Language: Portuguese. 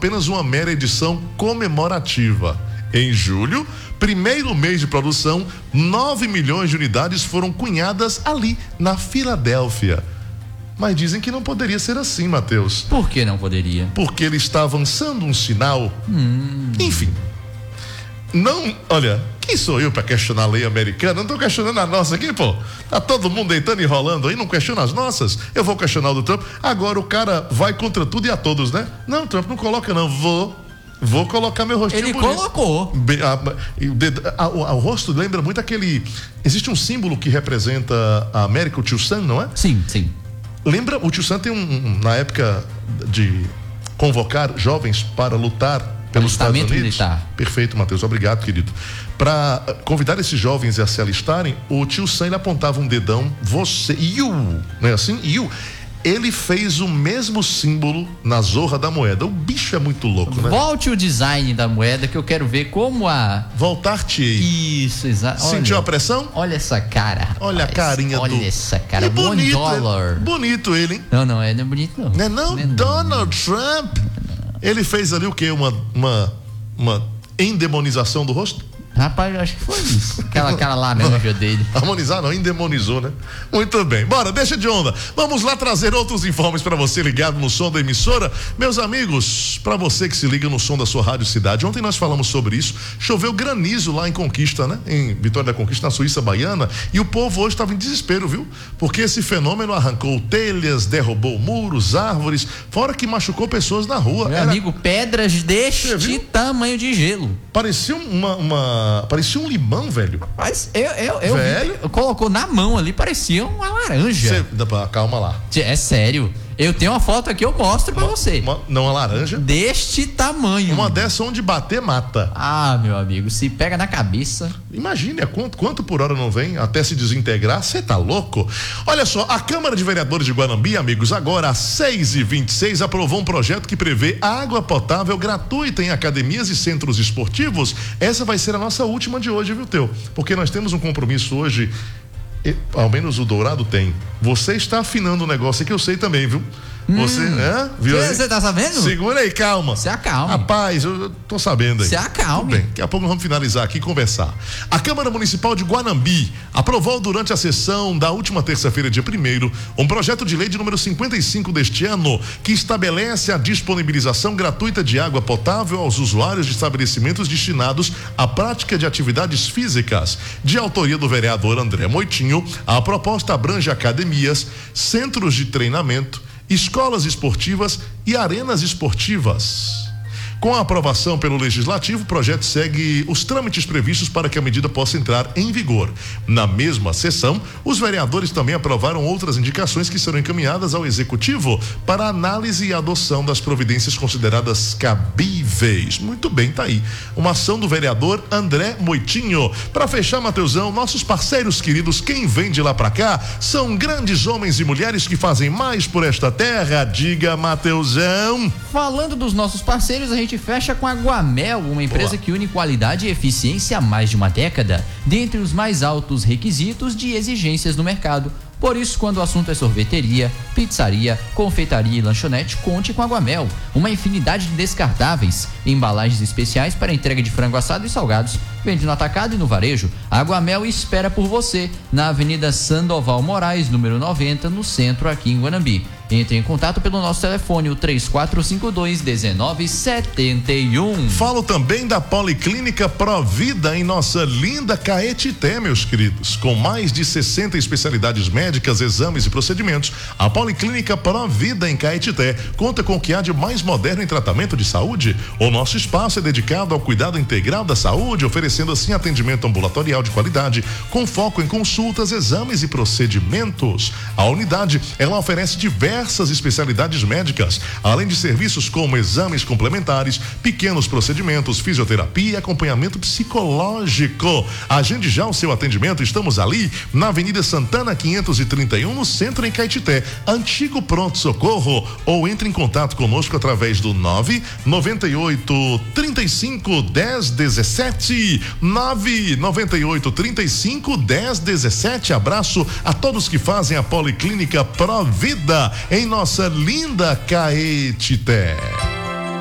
apenas uma mera edição comemorativa. Em julho, primeiro mês de produção, 9 milhões de unidades foram cunhadas ali, na Filadélfia. Mas dizem que não poderia ser assim, Matheus. Por que não poderia? Porque ele está avançando um sinal. Enfim. Não, olha, quem sou eu para questionar a lei americana? Não tô questionando a nossa aqui, pô. Tá todo mundo deitando e rolando aí, não questiona as nossas. Eu vou questionar o do Trump. Agora o cara vai contra tudo e a todos, né? Não, Trump não coloca não. Vou colocar meu rostinho Ele bonito. colocou. O rosto lembra muito aquele... Existe um símbolo que representa a América, o Tio Sam, não é? Sim, sim. Lembra, o Tio Sam tem na época de convocar jovens para lutar pelos Estados Unidos. Militar. Perfeito, Matheus, obrigado, querido. Para convidar esses jovens a se alistarem, o Tio Sam, ele apontava um dedão, não é assim? Ele fez o mesmo símbolo na zorra da moeda. O bicho é muito louco, né? Volte o design da moeda que eu quero ver como a... Voltar-te-ei. Isso, exato. Sentiu a pressão? Olha essa cara, rapaz. Olha a carinha Olha essa cara, bonito, $1. Bonito ele, hein? Não é bonito não. Não é Donald Trump. Ele fez ali o quê? Uma endemonização do rosto? Rapaz, eu acho que foi isso. Aquela cara laranja dele. Harmonizar não, endemonizou, né? Muito bem, bora, deixa de onda. Vamos lá trazer outros informes para você ligado no som da emissora. Meus amigos, para você que se liga no som da sua rádio cidade, ontem nós falamos sobre isso. Choveu granizo lá em Conquista, né? Em Vitória da Conquista, na Suíça Baiana, e o povo hoje estava em desespero, viu? Porque esse fenômeno arrancou telhas, derrubou muros, árvores, fora que machucou pessoas na rua. Meu amigo, pedras deste tamanho de gelo. Parecia parecia um limão, velho. Mas eu colocou na mão ali, parecia uma laranja. Calma lá. É sério. Eu tenho uma foto aqui, eu mostro pra você. Não, a laranja. Deste tamanho. Uma dessa onde bater, mata. Ah, meu amigo, se pega na cabeça. Imagine, quanto por hora não vem até se desintegrar, você tá louco? Olha só, a Câmara de Vereadores de Guanambi, amigos, agora às 6h26, aprovou um projeto que prevê água potável gratuita em academias e centros esportivos. Essa vai ser a nossa última de hoje, viu, Teu? Porque nós temos um compromisso hoje. Ao menos o Dourado tem. Você está afinando o negócio que eu sei também, viu? Você, viu? Você tá sabendo? Segura aí, calma. Se acalme. Rapaz, eu tô sabendo aí. Se acalme. Tudo bem, daqui a pouco nós vamos finalizar aqui e conversar. A Câmara Municipal de Guanambi aprovou durante a sessão da última terça-feira, dia 1º, um projeto de lei de número 55 deste ano, que estabelece a disponibilização gratuita de água potável aos usuários de estabelecimentos destinados à prática de atividades físicas. De autoria do vereador André Moitinho, a proposta abrange academias, centros de treinamento, escolas esportivas e arenas esportivas. Com a aprovação pelo Legislativo, o projeto segue os trâmites previstos para que a medida possa entrar em vigor. Na mesma sessão, os vereadores também aprovaram outras indicações que serão encaminhadas ao Executivo para análise e adoção das providências consideradas cabíveis. Muito bem, tá aí. Uma ação do vereador André Moitinho. Para fechar, Mateusão, nossos parceiros queridos, quem vem de lá para cá, são grandes homens e mulheres que fazem mais por esta terra. Diga, Mateusão. Falando dos nossos parceiros, a gente fecha com a Guamel, uma empresa que une qualidade e eficiência há mais de uma década, dentre os mais altos requisitos de exigências no mercado. Por isso, quando o assunto é sorveteria, pizzaria, confeitaria e lanchonete, conte com a Guamel. Uma infinidade de descartáveis, embalagens especiais para entrega de frango assado e salgados. Vende no atacado e no varejo. A Guamel espera por você na Avenida Sandoval Moraes, número 90, no centro, aqui em Guanambi. Entre em contato pelo nosso telefone, o 3452-1971. Falo também da Policlínica Provida em nossa linda Caetité, meus queridos. Com mais de 60 especialidades médicas, exames e procedimentos, a Policlínica Provida em Caetité conta com o que há de mais moderno em tratamento de saúde. O nosso espaço é dedicado ao cuidado integral da saúde, oferecendo assim atendimento ambulatorial de qualidade, com foco em consultas, exames e procedimentos. A unidade, ela oferece diversas especialidades médicas, além de serviços como exames complementares, pequenos procedimentos, fisioterapia e acompanhamento psicológico. Agende já o seu atendimento, estamos ali na Avenida Santana 531, no centro, em Caetité, antigo pronto-socorro, ou entre em contato conosco através do 998 35 10 17, 998 35 10 17. Abraço a todos que fazem a Policlínica Provida em nossa linda Caetité.